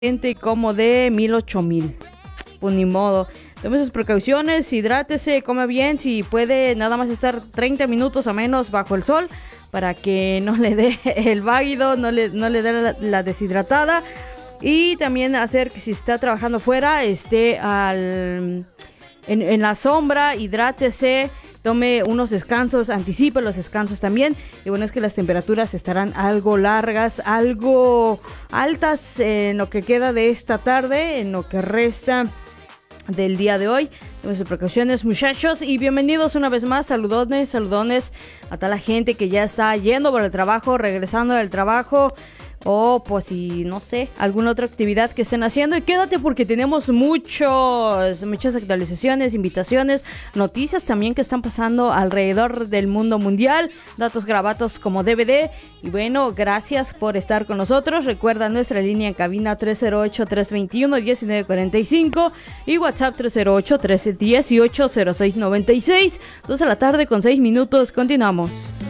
gente como de 1000, 8000. Pues ni modo. Tome sus precauciones, hidrátese, come bien. Si puede, nada más estar 30 minutos o menos bajo el sol para que no le dé el váguido, no le dé la deshidratada. Y también hacer que si está trabajando fuera, esté en la sombra, hidrátese. Tome unos descansos, anticipe los descansos también. Y bueno, es que las temperaturas estarán algo largas, algo altas en lo que queda de esta tarde, en lo que resta del día de hoy. Tome sus precauciones, muchachos, y bienvenidos una vez más. Saludones a toda la gente que ya está yendo por el trabajo, regresando del trabajo, o pues si no sé, alguna otra actividad que estén haciendo. Y quédate porque tenemos muchas actualizaciones, invitaciones, noticias también que están pasando alrededor del mundo mundial, datos grabados como DVD. Y bueno, gracias por estar con nosotros. Recuerda nuestra línea en cabina 308-321-1945 y WhatsApp 308-318-0696. 2 de la tarde con 6 minutos. Continuamos.